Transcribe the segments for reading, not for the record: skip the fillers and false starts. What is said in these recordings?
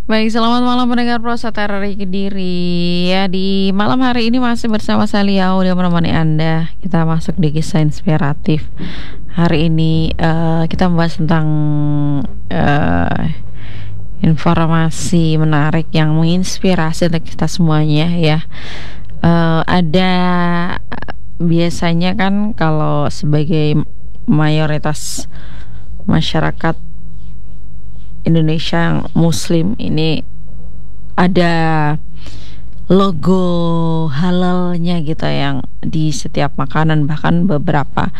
Baik, selamat malam pendengar Prosa Terori Kediri. Ya, di malam hari ini masih bersama saya Liau yang menemani Anda. Kita masuk di kisah inspiratif. Hari ini kita membahas tentang eh, informasi menarik yang menginspirasi untuk kita semuanya ya. Ada biasanya kan kalau sebagai mayoritas masyarakat Indonesia yang Muslim ini ada logo halalnya gitu yang di setiap makanan, bahkan beberapa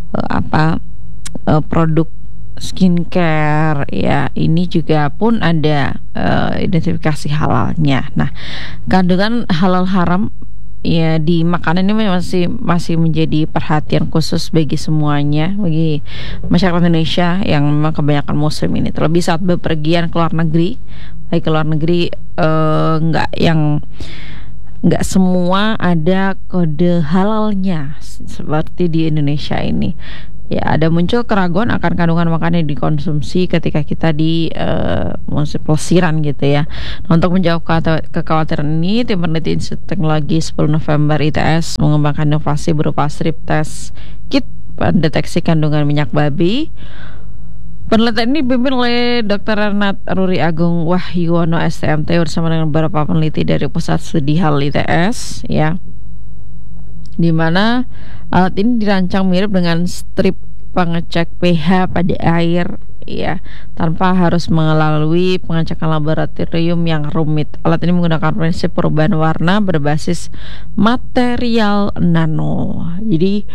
produk skincare ya ini juga pun ada identifikasi halalnya. Nah, kandungan halal haram ya di makanan ini masih menjadi perhatian khusus bagi semuanya, bagi masyarakat Indonesia yang memang kebanyakan Muslim ini. Terlebih saat bepergian ke luar negeri, baik ke luar negeri nggak semua ada kode halalnya seperti di Indonesia ini. Ya, ada muncul keraguan akan kandungan makanan yang dikonsumsi ketika kita di pelesiran gitu ya. Nah, untuk menjawab kekhawatiran ini, tim peneliti Institut Teknologi 10 November ITS mengembangkan inovasi berupa strip test kit pendeteksi kandungan minyak babi. Penelitian ini dipimpin oleh Dr. Renat Ruri Agung Wahyuwono STMT bersama dengan beberapa peneliti dari Pusat Studi Halal ITS ya. Di mana alat ini dirancang mirip dengan strip pengecek pH pada air ya, tanpa harus melalui pengecekan laboratorium yang rumit. Alat ini menggunakan prinsip perubahan warna berbasis material nano. Jadi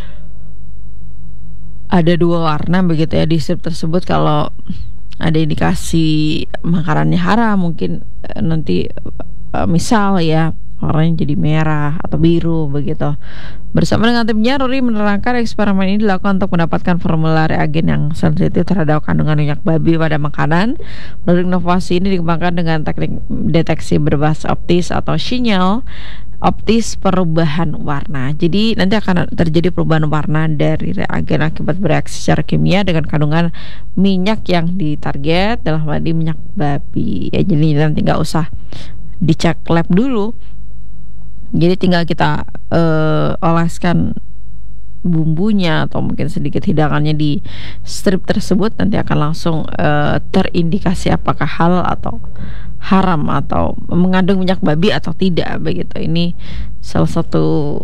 ada dua warna begitu ya di strip tersebut. Kalau ada indikasi makanannya haram, mungkin nanti misal ya warnanya jadi merah atau biru begitu. Bersama dengan timnya, Ruri menerangkan eksperimen ini dilakukan untuk mendapatkan formula reagen yang sensitif terhadap kandungan minyak babi pada makanan. Produk inovasi ini dikembangkan dengan teknik deteksi berbasis optis atau sinyal optis perubahan warna. Jadi nanti akan terjadi perubahan warna dari reagen akibat bereaksi secara kimia dengan kandungan minyak yang ditarget, dalam hal ini minyak babi. Ya, jadi nanti nggak usah dicek lab dulu. Jadi tinggal kita oleskan bumbunya atau mungkin sedikit hidangannya di strip tersebut, nanti akan langsung terindikasi apakah halal atau haram atau mengandung minyak babi atau tidak begitu. Ini salah satu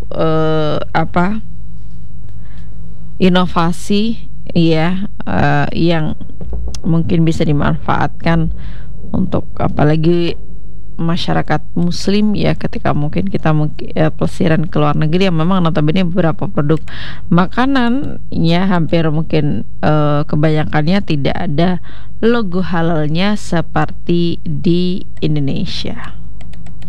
inovasi ya yang mungkin bisa dimanfaatkan untuk apalagi masyarakat Muslim ya, ketika mungkin kita pelesiran ke luar negeri yang memang notabene beberapa produk makanan ya hampir mungkin kebanyakannya tidak ada logo halalnya seperti di Indonesia.